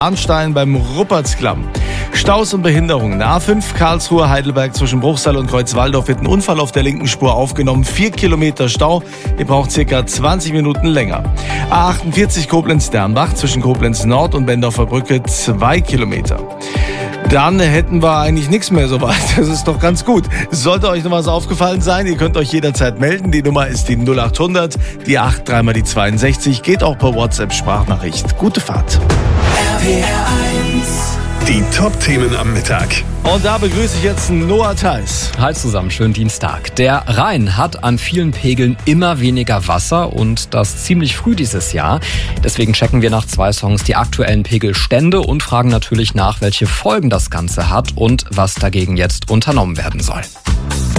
Arnstein beim Ruppertsklamm. Staus und Behinderungen. A5 Karlsruhe-Heidelberg zwischen Bruchsal und Kreuzwaldorf wird ein Unfall auf der linken Spur aufgenommen. 4 Kilometer Stau. Ihr braucht circa 20 Minuten länger. A48 Koblenz-Dernbach zwischen Koblenz Nord und Bendorfer Brücke 2 Kilometer. Dann hätten wir eigentlich nichts mehr soweit. Das ist doch ganz gut. Sollte euch noch was aufgefallen sein, ihr könnt euch jederzeit melden. Die Nummer ist die 0800, die 8, dreimal die 62. Geht auch per WhatsApp-Sprachnachricht. Gute Fahrt. Die Top-Themen am Mittag. Und da begrüße ich jetzt Noah Theis. Hi zusammen, schönen Dienstag. Der Rhein hat an vielen Pegeln immer weniger Wasser und das ziemlich früh dieses Jahr. Deswegen checken wir nach 2 Songs die aktuellen Pegelstände und fragen natürlich nach, welche Folgen das Ganze hat und was dagegen jetzt unternommen werden soll.